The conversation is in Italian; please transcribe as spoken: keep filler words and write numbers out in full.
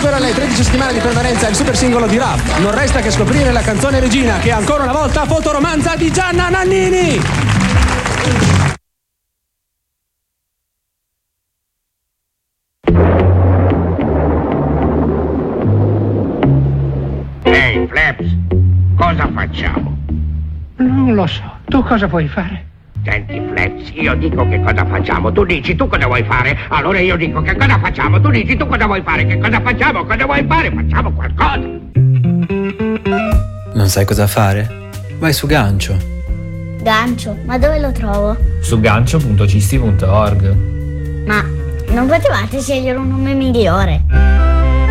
supera le tredici settimane di permanenza il super singolo di Rap. Non resta che scoprire la canzone regina, che è ancora una volta Fotoromanza di Gianna Nannini. Ehi, Flaps, cosa facciamo? Non lo so. Tu cosa vuoi fare? Senti, Flaps, io dico che cosa facciamo, tu dici tu cosa vuoi fare, allora io dico che cosa facciamo, tu dici tu cosa vuoi fare, che cosa facciamo, cosa vuoi fare, facciamo qualcosa. Non sai cosa fare? Vai su Gancio. Gancio? Ma dove lo trovo? Su gancio punto cisti punto org. Ma non potevate scegliere un nome migliore?